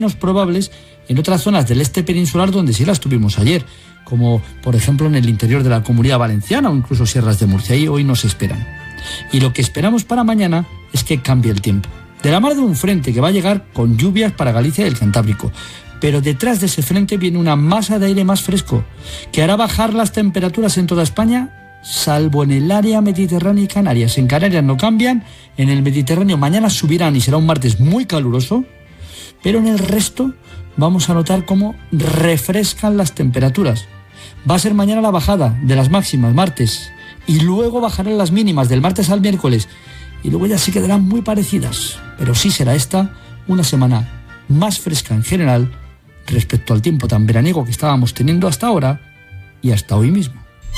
menos probables en otras zonas del este peninsular donde sí las tuvimos ayer, como por ejemplo en el interior de la Comunidad Valenciana o incluso sierras de Murcia. Ahí hoy nos esperan. Y lo que esperamos para mañana es que cambie el tiempo. De la mano de un frente que va a llegar con lluvias para Galicia y el Cantábrico. Pero detrás de ese frente viene una masa de aire más fresco que hará bajar las temperaturas en toda España, salvo en el área mediterránea y Canarias. En Canarias no cambian, en el Mediterráneo mañana subirán y será un martes muy caluroso, pero en el resto vamos a notar cómo refrescan las temperaturas. Va a ser mañana la bajada de las máximas, martes, y luego bajarán las mínimas del martes al miércoles, y luego ya sí quedarán muy parecidas, pero sí será esta una semana más fresca en general respecto al tiempo tan veraniego que estábamos teniendo hasta ahora y hasta hoy mismo.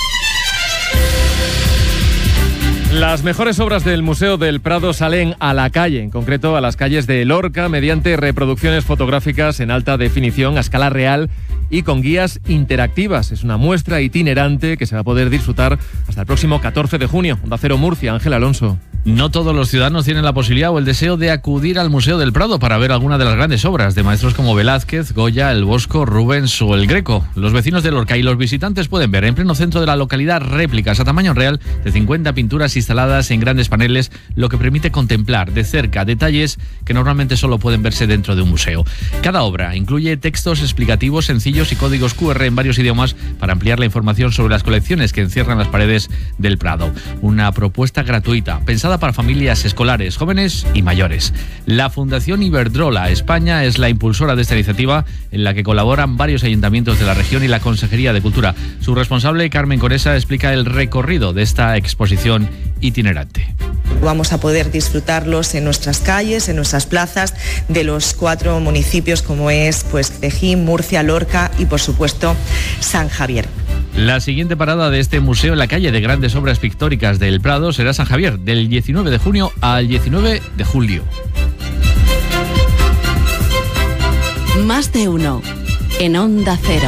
Las mejores obras del Museo del Prado salen a la calle, en concreto a las calles de Lorca, mediante reproducciones fotográficas en alta definición a escala real y con guías interactivas. Es una muestra itinerante que se va a poder disfrutar hasta el próximo 14 de junio. Onda Cero Murcia, Ángel Alonso. No todos los ciudadanos tienen la posibilidad o el deseo de acudir al Museo del Prado para ver alguna de las grandes obras de maestros como Velázquez, Goya, El Bosco, Rubens o El Greco. Los vecinos de Lorca y los visitantes pueden ver en pleno centro de la localidad réplicas a tamaño real de 50 pinturas instaladas en grandes paneles, lo que permite contemplar de cerca detalles que normalmente solo pueden verse dentro de un museo. Cada obra incluye textos explicativos sencillos y códigos QR en varios idiomas para ampliar la información sobre las colecciones que encierran las paredes del Prado. Una propuesta gratuita, pensada para familias escolares, jóvenes y mayores. La Fundación Iberdrola España es la impulsora de esta iniciativa, en la que colaboran varios ayuntamientos de la región y la Consejería de Cultura. Su responsable, Carmen Conesa, explica el recorrido de esta exposición itinerante. Vamos a poder disfrutarlos en nuestras calles, en nuestras plazas de los 4 municipios como es Cejín, Murcia, Lorca y por supuesto San Javier. La siguiente parada de este museo en la calle de grandes obras pictóricas del Prado será San Javier, del 19 de junio al 19 de julio. Más de uno en Onda Cero.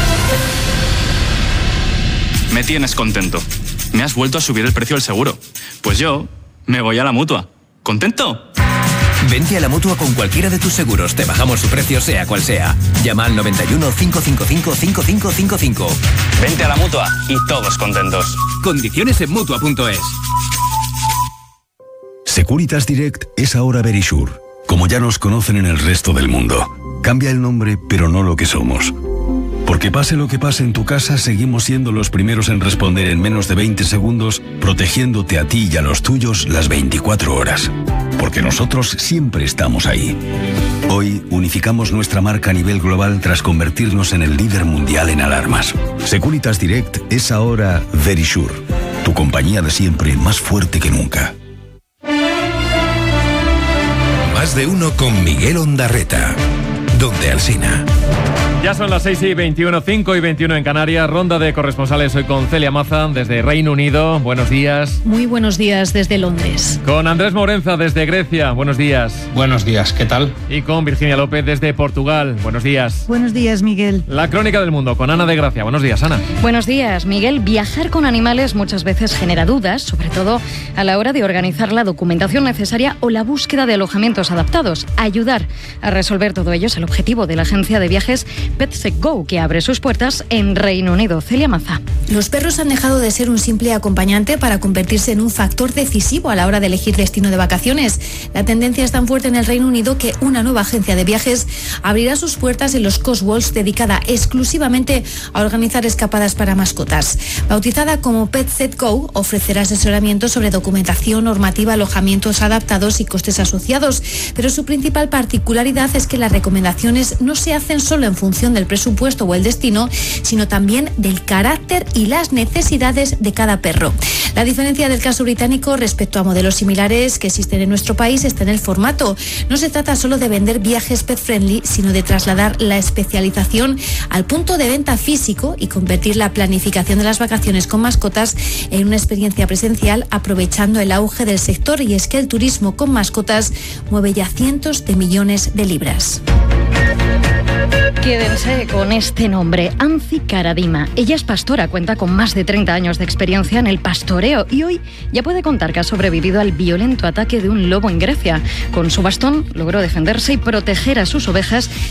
Me tienes contento. Me has vuelto a subir el precio del seguro. Pues yo me voy a la Mutua. ¿Contento? Vente a la Mutua con cualquiera de tus seguros. Te bajamos su precio sea cual sea. Llama al 91 555 5555. Vente a la Mutua y todos contentos. Condiciones en Mutua.es. Securitas Direct es ahora Verisure, como ya nos conocen en el resto del mundo. Cambia el nombre, pero no lo que somos. Porque pase lo que pase en tu casa, seguimos siendo los primeros en responder en menos de 20 segundos, protegiéndote a ti y a los tuyos las 24 horas. Porque nosotros siempre estamos ahí. Hoy unificamos nuestra marca a nivel global tras convertirnos en el líder mundial en alarmas. Securitas Direct es ahora Verisure, tu compañía de siempre más fuerte que nunca. Más de uno con Miguel Ondarreta. Donde Alsina. Ya son las 6:21, 5:21 en Canarias. Ronda de corresponsales hoy con Celia Maza desde Reino Unido. Buenos días. Muy buenos días desde Londres. Con Andrés Morenza desde Grecia. Buenos días. Buenos días, ¿qué tal? Y con Virginia López desde Portugal. Buenos días. Buenos días, Miguel. La crónica del mundo con Ana de Gracia. Buenos días, Ana. Buenos días, Miguel. Viajar con animales muchas veces genera dudas, sobre todo a la hora de organizar la documentación necesaria o la búsqueda de alojamientos adaptados. Ayudar a resolver todo ello es el objetivo de la agencia de viajes PetSecGo, que abre sus puertas en Reino Unido. Celia Maza. Los perros han dejado de ser un simple acompañante para convertirse en un factor decisivo a la hora de elegir destino de vacaciones. La tendencia es tan fuerte en el Reino Unido que una nueva agencia de viajes abrirá sus puertas en los Cotswolds, dedicada exclusivamente a organizar escapadas para mascotas. Bautizada como PetSecGo, ofrecerá asesoramiento sobre documentación, normativa, alojamientos adaptados y costes asociados, pero su principal particularidad es que las recomendaciones no se hacen solo en función del presupuesto o el destino, sino también del carácter y las necesidades de cada perro. La diferencia del caso británico respecto a modelos similares que existen en nuestro país está en el formato. No se trata solo de vender viajes pet friendly, sino de trasladar la especialización al punto de venta físico y convertir la planificación de las vacaciones con mascotas en una experiencia presencial, aprovechando el auge del sector, y es que el turismo con mascotas mueve ya cientos de millones de libras. Quédense con este nombre, Anzi Karadima. Ella es pastora, cuenta con más de 30 años de experiencia en el pastoreo y hoy ya puede contar que ha sobrevivido al violento ataque de un lobo en Grecia. Con su bastón logró defenderse y proteger a sus ovejas